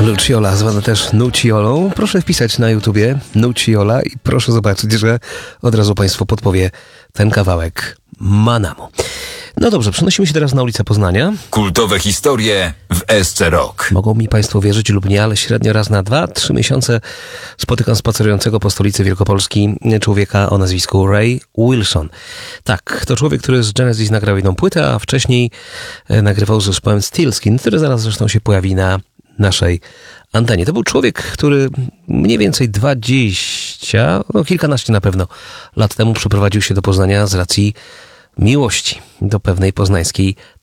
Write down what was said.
Luciola, zwana też Nuciolą. Proszę wpisać na YouTubie Nuciola i proszę zobaczyć, że od razu Państwu podpowie ten kawałek Manamu. No dobrze, przenosimy się teraz na ulicę Poznania. Kultowe historie w SC Rock. Mogą mi Państwo wierzyć lub nie, ale średnio raz na 2-3 miesiące spotykam spacerującego po stolicy Wielkopolski człowieka o nazwisku Ray Wilson. Tak, to człowiek, który z Genesis nagrał jedną płytę, a wcześniej nagrywał z zespołem Steelskin, który zaraz zresztą się pojawi na naszej antenie. To był człowiek, który mniej więcej 20, kilkanaście na pewno lat temu przeprowadził się do Poznania z racji miłości do pewnej poznańskiej